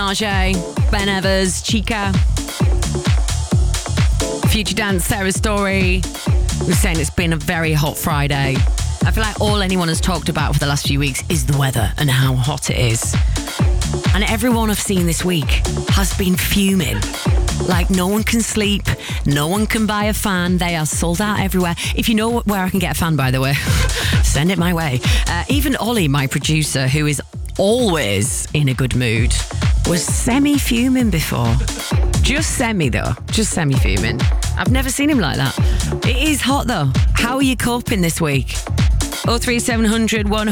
Marjay, Ben Evers, Chica, Future Dance, Sarah Story. We're saying it's been a very hot Friday. I feel like all anyone has talked about for the last few weeks is the weather and how hot it is. And everyone I've seen this week has been fuming. Like, no one can sleep, no one can buy a fan. They are sold out everywhere. If you know where I can get a fan, by the way, send it my way. Even Ollie, my producer, who is always in a good mood, was semi-fuming before. Just semi, though. Just semi-fuming. I've never seen him like that. It is hot, though. How are you coping this week? 03700